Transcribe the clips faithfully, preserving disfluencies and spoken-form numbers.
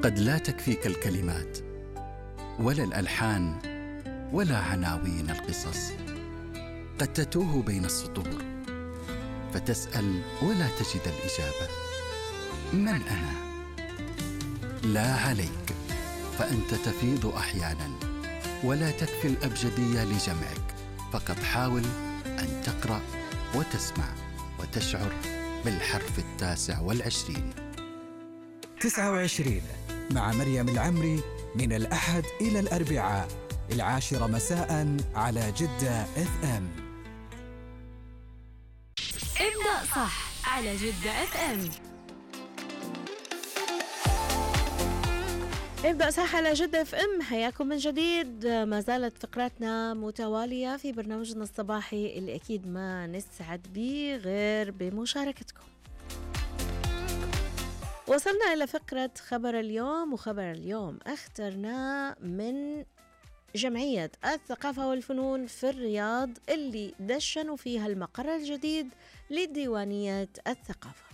قد لا تكفيك الكلمات ولا الألحان ولا عناوين القصص. قد تتوه بين السطور فتسأل ولا تجد الإجابة. من أنا؟ لا عليك، فأنت تفيض أحيانا ولا تكفي الأبجدية لجمعك. فقط حاول أن تقرأ وتسمع وتشعر بالحرف التاسع والعشرين. تسعة وعشرين مع مريم العمري، من الأحد إلى الأربعاء العاشرة مساء على جدة اف ام. ابدأ صح على جدة اف ام. ابدأ صح على جدة اف ام. حياكم من جديد. ما زالت فقراتنا متوالية في برنامجنا الصباحي اللي أكيد ما نسعد به غير بمشاركتكم. وصلنا إلى فقرة خبر اليوم، وخبر اليوم اخترناه من جمعية الثقافة والفنون في الرياض اللي دشنوا فيها المقر الجديد لديوانية الثقافة.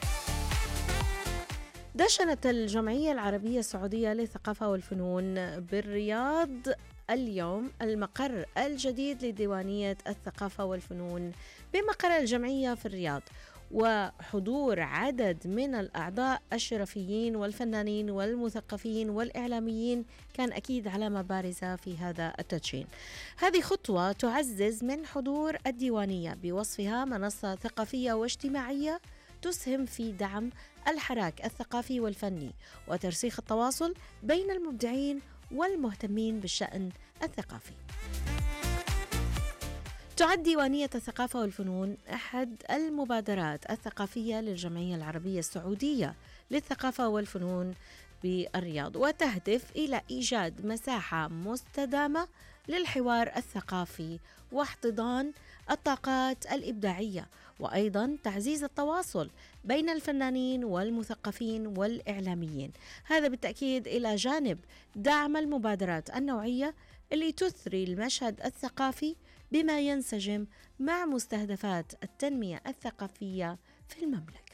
دشنت الجمعية العربية السعودية للثقافة والفنون بالرياض اليوم المقر الجديد لديوانية الثقافة والفنون بمقر الجمعية في الرياض، وحضور عدد من الأعضاء الشرفيين والفنانين والمثقفين والإعلاميين كان أكيد علامة بارزة في هذا التدشين. هذه خطوة تعزز من حضور الديوانية بوصفها منصة ثقافية واجتماعية تسهم في دعم الحراك الثقافي والفني وترسيخ التواصل بين المبدعين والمهتمين بالشأن الثقافي. تعد ديوانية الثقافة والفنون أحد المبادرات الثقافية للجمعية العربية السعودية للثقافة والفنون بالرياض، وتهدف إلى إيجاد مساحة مستدامة للحوار الثقافي واحتضان الطاقات الإبداعية، وأيضا تعزيز التواصل بين الفنانين والمثقفين والإعلاميين. هذا بالتأكيد إلى جانب دعم المبادرات النوعية اللي تثري المشهد الثقافي بما ينسجم مع مستهدفات التنمية الثقافية في المملكة.